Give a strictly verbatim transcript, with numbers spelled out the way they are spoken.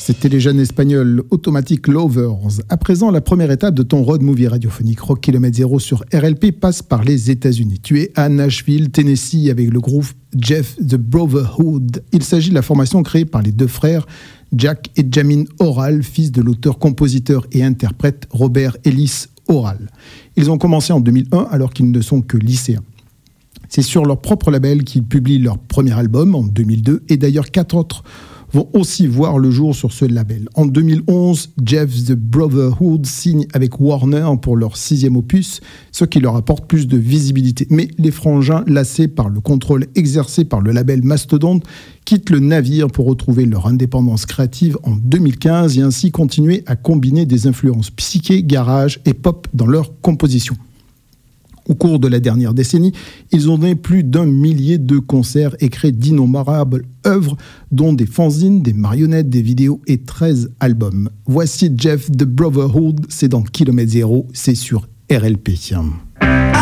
C'était les jeunes espagnols Automatic Lovers. À présent, la première étape de ton road movie radiophonique Rock Kilomètre Zéro sur R L P passe par les États-Unis. Tu es à Nashville, Tennessee, avec le groupe Jeff the Brotherhood. Il s'agit de la formation créée par les deux frères Jack et Jamin Oral, fils de l'auteur, compositeur et interprète Robert Ellis Oral. Ils ont commencé en deux mille un alors qu'ils ne sont que lycéens. C'est sur leur propre label qu'ils publient leur premier album en deux mille deux et d'ailleurs quatre autres vont aussi voir le jour sur ce label. En deux mille onze, Jeff the Brotherhood signe avec Warner pour leur sixième opus, ce qui leur apporte plus de visibilité. Mais les frangins, lassés par le contrôle exercé par le label Mastodonte, quittent le navire pour retrouver leur indépendance créative en deux mille quinze et ainsi continuer à combiner des influences psyché, garage et pop dans leurs compositions. Au cours de la dernière décennie, ils ont donné plus d'un millier de concerts et créé d'innombrables œuvres, dont des fanzines, des marionnettes, des vidéos et treize albums. Voici Jeff the Brotherhood, c'est dans Kilomètre Zéro, c'est sur R L P.